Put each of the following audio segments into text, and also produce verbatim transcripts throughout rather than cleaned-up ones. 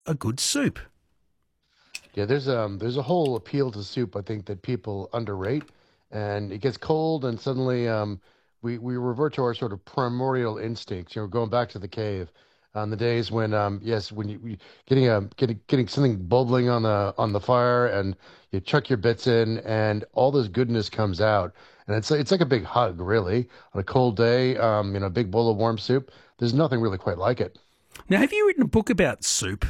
a good soup? Yeah, there's um there's a whole appeal to soup I think that people underrate, and it gets cold and suddenly um we we revert to our sort of primordial instincts. You know, going back to the cave, on the days when um yes when you, you getting a getting getting something bubbling on the on the fire and you chuck your bits in and all this goodness comes out, and it's it's like a big hug really on a cold day. Um, you know, a big bowl of warm soup. There's nothing really quite like it. Now, have you written a book about soup?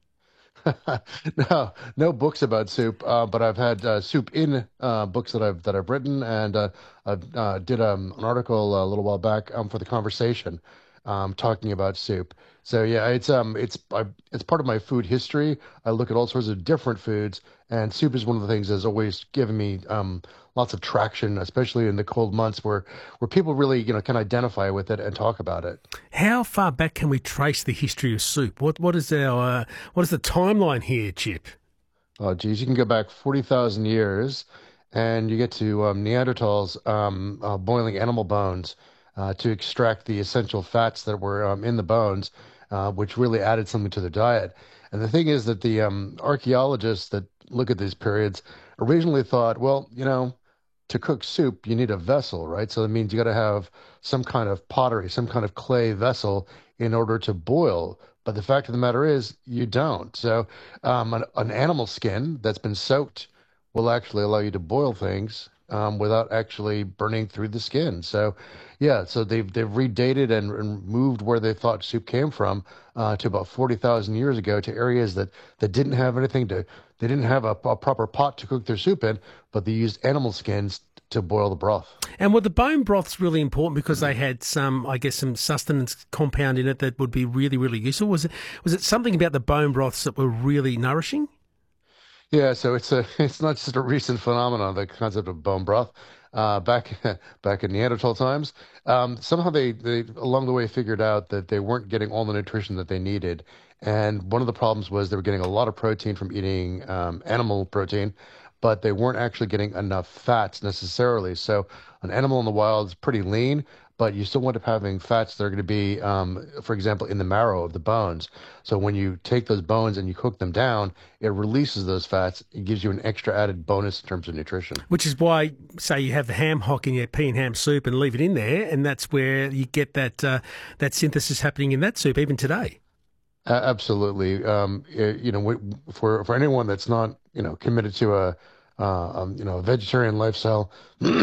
No, no books about soup, uh, but I've had uh, soup in uh, books that I've that I've written, and uh, I uh, did um, an article uh, a little while back um, for the conversation, um, talking about soup. So yeah, it's um it's I, it's part of my food history. I look at all sorts of different foods, and soup is one of the things that's always given me um lots of traction, especially in the cold months where where people really you know can identify with it and talk about it. How far back can we trace the history of soup? What what is our uh, what is the timeline here, Chip? Oh, geez, you can go back forty thousand years and you get to um, Neanderthals um, uh, boiling animal bones uh, to extract the essential fats that were um, in the bones, uh, which really added something to their diet. And the thing is that the um, archaeologists that look at these periods originally thought, well, you know, to cook soup, you need a vessel, right? So that means you got to have some kind of pottery, some kind of clay vessel in order to boil. But the fact of the matter is, you don't. So um, an, an animal skin that's been soaked will actually allow you to boil things um, without actually burning through the skin. So, yeah, so they've they've redated and, and moved where they thought soup came from uh, to about forty thousand years ago to areas that, that didn't have anything to, they didn't have a, a proper pot to cook their soup in, but they used animal skins to boil the broth. And were the bone broths really important because they had some, I guess, some sustenance compound in it that would be really, really useful? Was it was it something about the bone broths that were really nourishing? Yeah, so it's a it's not just a recent phenomenon, the concept of bone broth. Uh, back back in Neanderthal times, um, somehow they, they along the way figured out that they weren't getting all the nutrition that they needed. And one of the problems was they were getting a lot of protein from eating um, animal protein, but they weren't actually getting enough fats necessarily. So an animal in the wild is pretty lean, but you still wind up having fats that are going to be, um, for example, in the marrow of the bones. So when you take those bones and you cook them down, it releases those fats. It gives you an extra added bonus in terms of nutrition. Which is why, say, you have the ham hock in your pea and ham soup and leave it in there, and that's where you get that uh, that synthesis happening in that soup even today. A- absolutely. Um, y- you know, w- for for anyone that's not, you know, committed to a, uh, um, you know, a vegetarian lifestyle,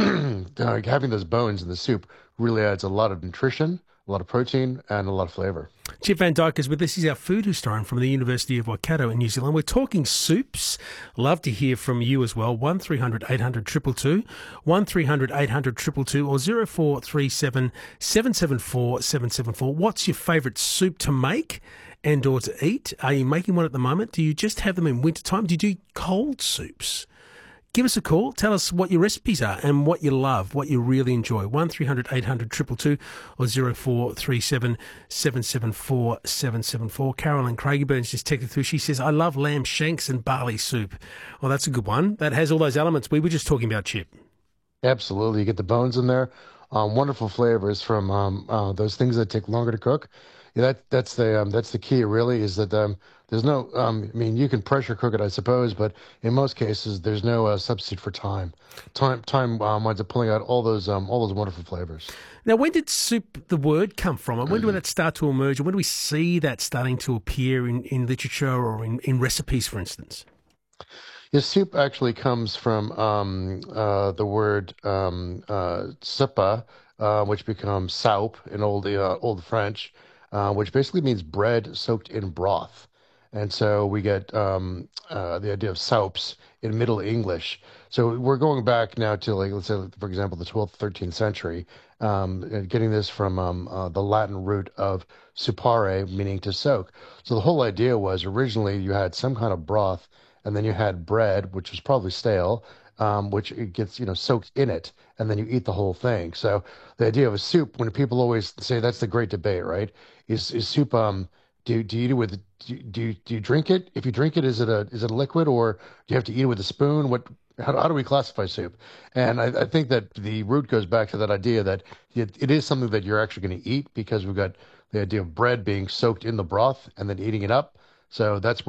uh, having those bones in the soup really adds a lot of nutrition, a lot of protein, and a lot of flavor. Chip Van Dyke is with us. He's our food historian from the University of Waikato in New Zealand. We're talking soups. Love to hear from you as well. one three hundred eight hundred two two two, one three hundred eight hundred two two two, or zero four three seven seven seven four seven seven four. What's your favourite soup to make and or to eat? Are you making one at the moment? Do you just have them in wintertime? Do you do cold soups? Give us a call. Tell us what your recipes are and what you love, what you really enjoy. one three hundred eight hundred two two two or zero four three seven seven seven four seven seven four. Carolyn Craigieburns just texted through. She says, I love lamb shanks and barley soup. Well, that's a good one. That has all those elements we were just talking about, Chip. Absolutely. You get the bones in there. Um, wonderful flavors from um, uh, those things that take longer to cook. Yeah, that that's the um, that's the key really is that um, there's no um, I mean you can pressure cook it I suppose, but in most cases there's no uh, substitute for time. Time time um, winds up pulling out all those um, all those wonderful flavors. Now, when did soup, the word, come from? And when did that start to emerge? And when do we see that starting to appear in, in literature or in, in recipes, for instance? Yeah, soup actually comes from um, uh, the word um, uh, "soupa," uh, which becomes "soup" in old uh, Old French, uh, which basically means bread soaked in broth. And so we get um, uh, the idea of soups in Middle English. So we're going back now to, like, let's say, for example, the twelfth, thirteenth century, um, and getting this from um, uh, the Latin root of supare, meaning to soak. So the whole idea was originally you had some kind of broth and then you had bread, which was probably stale, um, which it gets you know soaked in it, and then you eat the whole thing. So the idea of a soup, when people always say that's the great debate, right? Is is soup um do do you eat it with do you, do you, do you drink it? If you drink it, is it a is it a liquid or do you have to eat it with a spoon? What how, how do we classify soup? And I, I think that the root goes back to that idea that it, it is something that you're actually going to eat because we've got the idea of bread being soaked in the broth and then eating it up. So that's